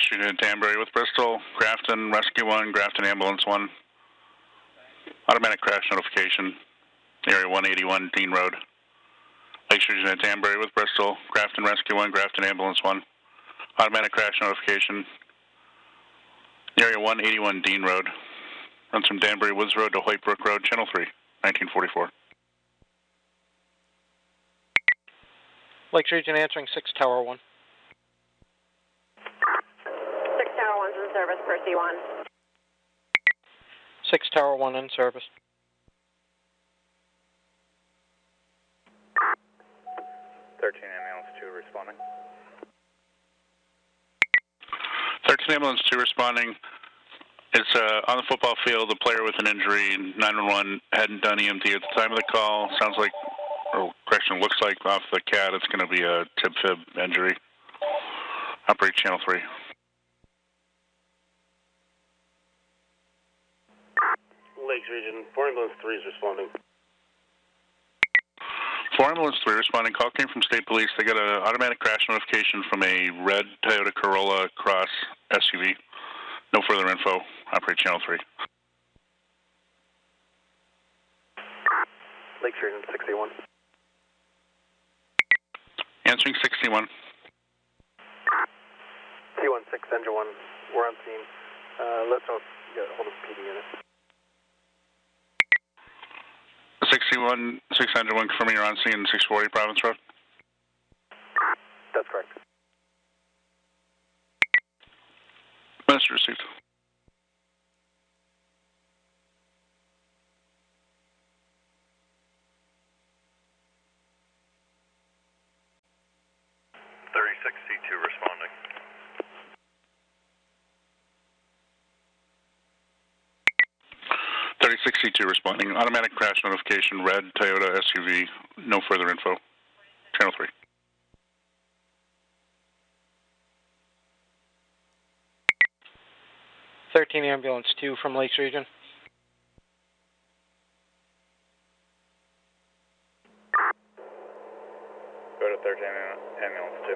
Lake Street and Danbury with Bristol, Grafton Rescue 1, Grafton Ambulance 1. Automatic crash notification, area 181 Dean Road. Lake Street and Danbury with Bristol, Grafton Rescue 1, Grafton Ambulance 1. Automatic crash notification, area 181 Dean Road. Runs from Danbury Woods Road to Hoyt Brook Road, Channel 3, 1944. Lakes Region answering 6 Tower 1. 6 Tower 1's in service per C1. 6 Tower 1 in service. 13 Ambulance 2 responding. 13 Ambulance 2 responding. It's on the football field, a player with an injury. 911 hadn't done EMT at the time of the call. Sounds like, or correction, looks like off the CAD it's going to be a tib-fib injury. Operate Channel 3. Lakes Region, 4 Ambulance 3 is responding. 4 Ambulance 3 responding. Call came from State Police. They got an automatic crash notification from a red Toyota Corolla Cross SUV. No further info. Operate Channel 3. Lakes Region 61. Answering 61. C16 Engine 1, we're on scene. Let's know if you got a hold of PD unit. 61, 601, confirming you're on scene, 640 Province Road. That's correct. Message received. C2 responding. C2 responding. Automatic crash notification, red Toyota SUV. No further info. Channel 3. Ambulance 2 from Lakes Region. Go to 13 Ambulance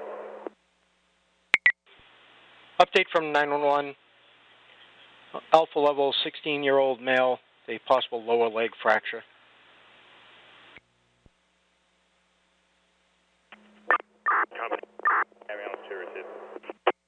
2. Update from 911. Alpha level 16-year-old male, a possible lower leg fracture.